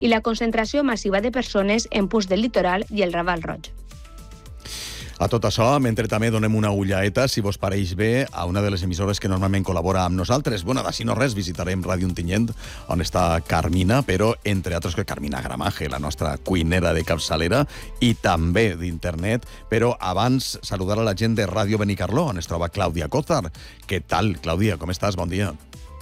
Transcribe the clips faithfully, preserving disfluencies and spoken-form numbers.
i la concentració massiva de persones en Puig del Litoral i el Raval Roig. A tot això, mentre també donem una ullaeta, si vos pareix bé, a una de les emissores que normalment col·labora amb nosaltres. Bueno, d'ací no res, visitarem Ràdio Ontinyent, on està Carmina, però, entre altres, que Carmina Gramaje, la nostra cuinera de capçalera, i també d'internet. Però abans, saludar a la gent de Ràdio Benicarló, on es troba Clàudia Cózar. Què tal, Clàudia? Com estàs? Bon dia.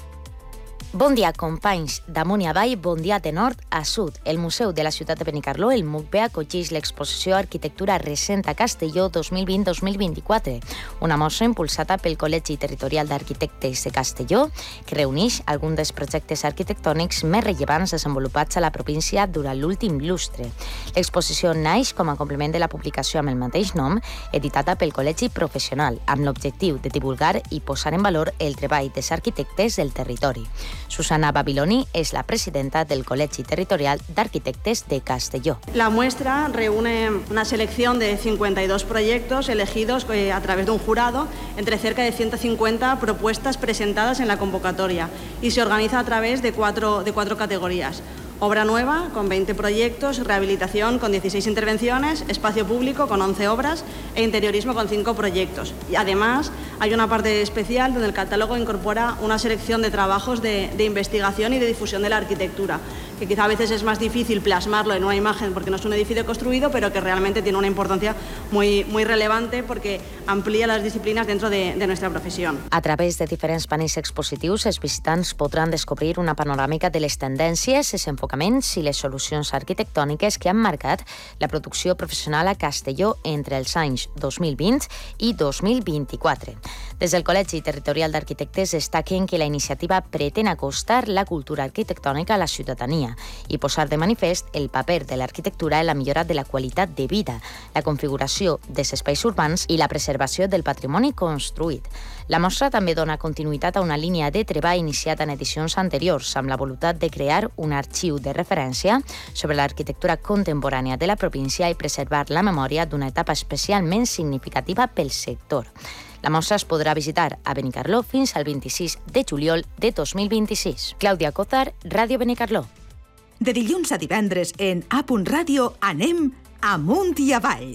Bon dia, companys. D'amunt i avall, bon dia de nord a sud. El Museu de la Ciutat de Benicarló, el M U C B, acogeix l'exposició Arquitectura recent a Castelló dos mil vint dos mil vint-i-quatre, una mostra impulsada pel Col·legi Territorial d'Arquitectes de Castelló, que reuneix alguns dels projectes arquitectònics més rellevants desenvolupats a la província durant l'últim lustre. L'exposició naix com a complement de la publicació amb el mateix nom, editada pel Col·legi Professional, amb l'objectiu de divulgar i posar en valor el treball dels arquitectes del territori. Susana Babiloni es la presidenta del Col·legi Territorial d'Arquitectes de Castelló. La muestra reúne una selección de cincuenta y dos proyectos elegidos a través de un jurado entre cerca de ciento cincuenta propuestas presentadas en la convocatoria y se organiza a través de cuatro, de cuatro categorías. Obra nueva, con veinte proyectos, rehabilitación con dieciséis intervenciones, espacio público con once obras e interiorismo con cinco proyectos. Y además hay una parte especial donde el catálogo incorpora una selección de trabajos de, de investigación y de difusión de la arquitectura, que quizá a veces es más difícil plasmarlo en una imagen porque no es un edificio construido, pero que realmente tiene una importancia muy, muy relevante porque amplía las disciplinas dentro de, de nuestra profesión. A través de diferents panells expositius, els visitants podran descobrir una panoràmica de les tendències, els enfocaments i les solucions arquitectòniques que han marcat la producció professional a Castelló entre els anys dos mil vint i dos mil vint-i-quatre. Des del Col·legi Territorial d'Arquitectes destaquen que la iniciativa pretén acostar la cultura arquitectònica a la ciutadania i posar de manifest el paper de l'arquitectura en la millora de la qualitat de vida, la configuració dels espais urbans i la preservació del patrimoni construït. La mostra també dona continuïtat a una línia de treball iniciat en edicions anteriors amb la voluntat de crear un arxiu de referència sobre l'arquitectura contemporània de la província i preservar la memòria d'una etapa especialment significativa pel sector. La mostra es podrà visitar a Benicarló fins al vint-i-sis de juliol de dos mil vint-i-sis. Clàudia Cózar, Ràdio Benicarló. De dilluns a divendres en A Ràdio anem amunt i avall.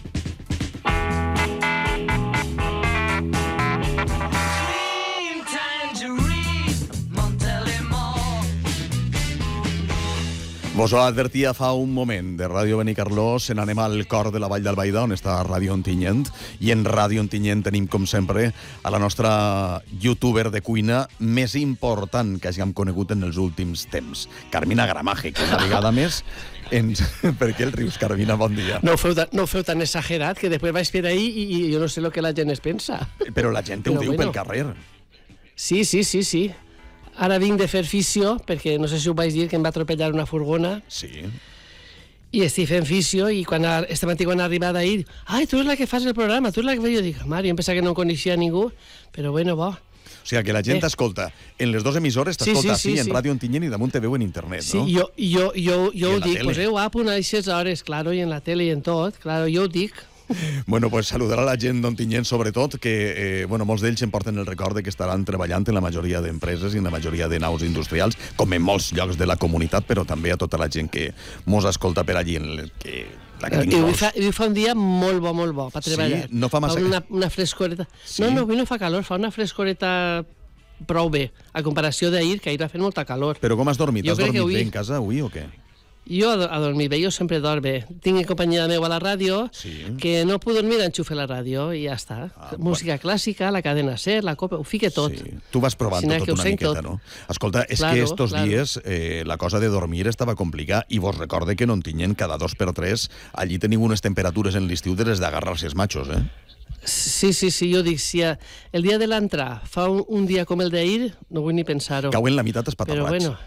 Vos ho advertia fa un moment. De Ràdio Benicarló se n'anem al cor de la Vall d'Albaida, on està Ràdio Ontinyent, i en Ràdio Ontinyent tenim, com sempre, a la nostra youtuber de cuina més important que hàgim conegut en els últims temps, Carmina Gramaje, que una vegada més ens... Per què el rius, Carmina? Bon dia. No ho feu, no ho feu tan exagerat, que després vaig per ahí i, i jo no sé el que la gent es pensa. Però la gent ho diu pel carrer. Sí, sí, sí, sí. Ara vinc de fer fisio, perquè no sé si ho vaig dir, que em va atropellar una furgona. Sí. I estic fent fisio, i quan este matí quan ha arribat ahir, ai, tu és la que fas el programa, tu és la que fas... Jo dic, mare, jo em pensava que no coneixia ningú, però bueno, bo. O sigui, que la gent t'escolta. En les dues emissores t'escolta sí, sí, sí, sí, en sí. Ràdio Ontinyent i damunt te veu en internet, sí, no? Sí, jo, jo, jo, jo ho dic, tele. poseu a punt a aquestes hores, claro, i en la tele i en tot, claro, jo ho dic. Bueno, pues saludar a la gent d'Ontinyent, sobretot, que eh, bueno, molts d'ells em porten el record de que estaran treballant en la majoria d'empreses i en la majoria de naus industrials, com en molts llocs de la comunitat, però també a tota la gent que mos escolta per allí. En el, que, la que I avui fa, fa un dia molt bo, molt bo, per treballar. Sí? No fa massa... Fa una, una frescoreta. Sí? No, no, avui no fa calor, fa una frescoreta prou bé, a comparació d'ahir, que ahir va fer molta calor. Però com has dormit? Jo has dormit avui... bé en casa avui o què? Jo a dormir bé, jo sempre dorm bé. Tinc companyia meva a la ràdio, sí. Que no puc dormir, enxufe la ràdio i ja està. Ah, música bueno. Clàssica, la cadena SER, la copa, ho fique tot. Sí. Tu vas provant tot, tot una miqueta, tot. No? Escolta, és claro, que estos claro. dies eh, la cosa de dormir estava complicada i vos recorde que no en tinyen cada dos per tres. Allí teniu unes temperatures en l'estiu de les d'agarrar-se els machos, eh? Sí, sí, sí, jo dic, si el dia de l'entrar fa un, un dia com el d'ahir, no vull ni pensar-ho. Cauen la meitat espatarrats. Però bueno...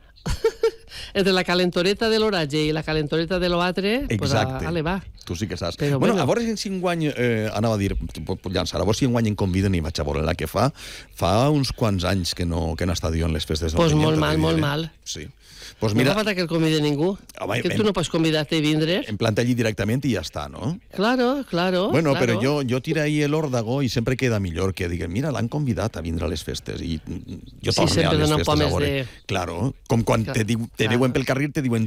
Entre la calentoreta de l'oratge i la calentoreta de l'oatre, pues a, ale, va. Tu sí que saps. Però, bueno, bueno, a veure si enguany, eh, anava a dir, puc llançar, a veure si enguany em conviden i vaig a veure la que fa. Fa uns quants anys que no, que no està dient les festes del Pues Pinyent, molt mal, molt mal. Sí. Pues mira, no fa falta que el convide ningú. Home, que tu no pots convidar-te a vindre. En planta allí directament i ja està, no? Claro, claro. Bueno, claro. però jo, jo tiro ahí l'òrdago i sempre queda millor que diguen, mira, l'han convidat a vindre a les festes i jo sí, torno a les festes a veure. De... Claro, com quan te, diu, te claro. diuen pel carrer te diuen